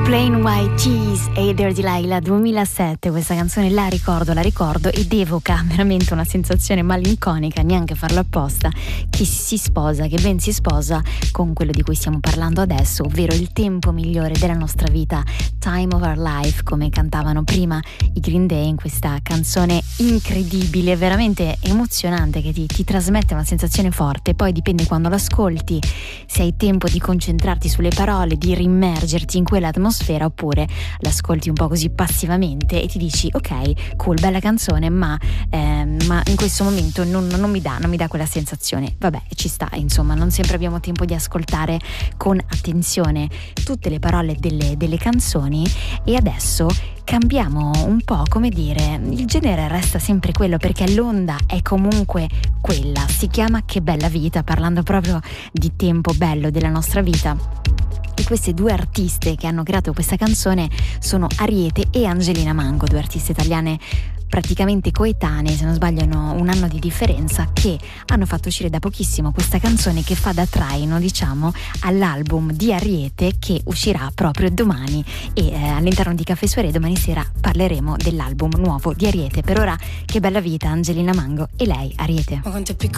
Plain White Tees e Dirty Delilah 2007, questa canzone la ricordo ed evoca veramente una sensazione malinconica, neanche farlo apposta, che ben si sposa con quello di cui stiamo parlando adesso, ovvero il tempo migliore della nostra vita, Time of Our Life, come cantavano prima i Green Day in questa canzone incredibile, veramente emozionante, che ti trasmette una sensazione forte. Poi dipende quando l'ascolti, se hai tempo di concentrarti sulle parole, di rimmergerti in quell'atmosfera, oppure l'ascolti un po' così passivamente e ti dici ok, cool, bella canzone, ma in questo momento non mi dà quella sensazione. Vabbè, ci sta, insomma, non sempre abbiamo tempo di ascoltare con attenzione tutte le parole delle canzoni, e adesso cambiamo un po', come dire, il genere resta sempre quello, perché l'onda è comunque quella, si chiama Che bella vita, parlando proprio di tempo bello della nostra vita. E queste due artiste che hanno creato questa canzone sono Ariete e Angelina Mango, due artiste italiane praticamente coetanee, se non sbaglio hanno un anno di differenza, che hanno fatto uscire da pochissimo questa canzone che fa da traino, diciamo, all'album di Ariete che uscirà proprio domani, e all'interno di Caffè Soirée domani sera parleremo dell'album nuovo di Ariete. Per ora Che bella vita, Angelina Mango, e lei Ariete. Ma quanto è piccola